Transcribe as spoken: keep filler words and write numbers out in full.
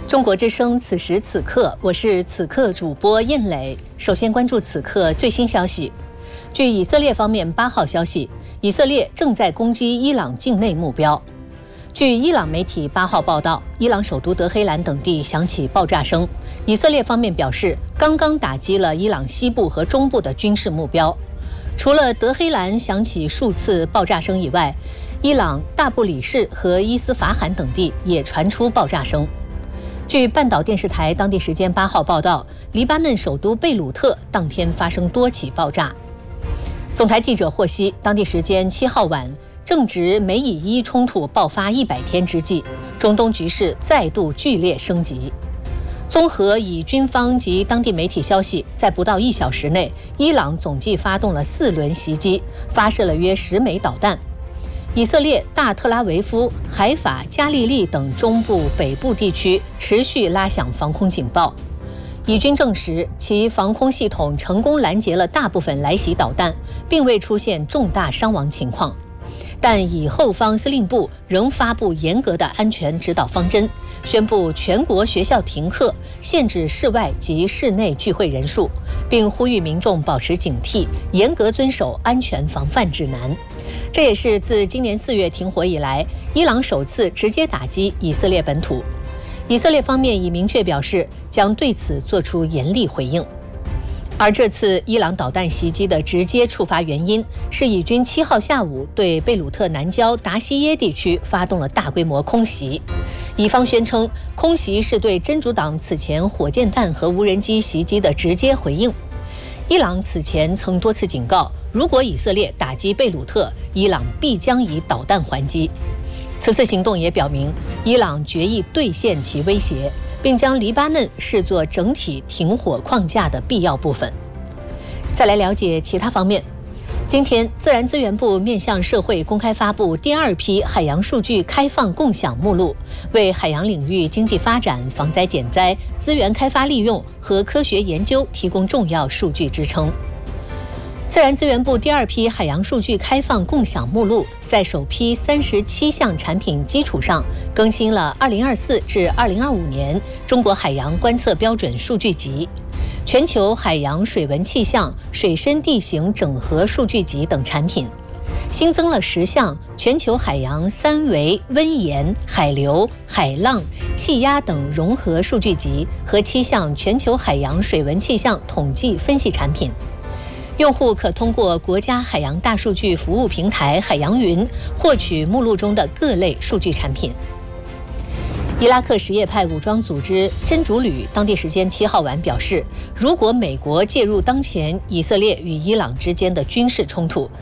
中国之声，此时此刻，我是此刻主播印磊。首先关注此刻最新消息。据以色列方面八号消息，以色列正在攻击伊朗境内目标。据伊朗媒体八号报道，伊朗首都德黑兰等地响起爆炸声。以色列方面表示，刚刚打击了伊朗西部和中部的军事目标。除了德黑兰响起数次爆炸声以外，伊朗大布里士和伊斯法罕等地也传出爆炸声。据半岛电视台当地时间八号报道，黎巴嫩首都贝鲁特当天发生多起爆炸。总台记者获悉，当地时间七号晚，正值美以伊冲突爆发一百天之际，中东局势再度剧烈升级。综合以军方及当地媒体消息，在不到一小时内，伊朗总计发动了四轮袭击，发射了约十枚导弹。以色列大特拉维夫、海法、加利利等中部、北部地区持续拉响防空警报。以军证实，其防空系统成功拦截了大部分来袭导弹，并未出现重大伤亡情况。但以后方司令部仍发布严格的安全指导方针，宣布全国学校停课，限制室外及室内聚会人数，并呼吁民众保持警惕，严格遵守安全防范指南。这也是自今年四月停火以来，伊朗首次直接打击以色列本土。以色列方面已明确表示，将对此做出严厉回应。而这次伊朗导弹袭击的直接触发原因是以军七号下午对贝鲁特南郊达西耶地区发动了大规模空袭。以方宣称，空袭是对真主党此前火箭弹和无人机袭击的直接回应。伊朗此前曾多次警告，如果以色列打击贝鲁特，伊朗必将以导弹还击。此次行动也表明，伊朗决意兑现其威胁，并将黎巴嫩视作整体停火框架的必要部分。再来了解其他方面。今天，自然资源部面向社会公开发布第二批海洋数据开放共享目录，为海洋领域经济发展、防灾减灾、资源开发利用和科学研究提供重要数据支撑。自然资源部第二批海洋数据开放共享目录在首批三十七项产品基础上，更新了二零二四至二零二五年中国海洋观测标准数据集、全球海洋水文气象、水深地形整合数据集等产品，新增了十项全球海洋三维温盐、海流、海浪、气压等融合数据集和七项全球海洋水文气象统计分析产品。用户可通过国家海洋大数据服务平台海洋云获取目录中的各类数据产品。伊拉克什叶派武装组织真主旅当地时间七号晚表示，如果美国介入当前以色列与伊朗之间的军事冲突，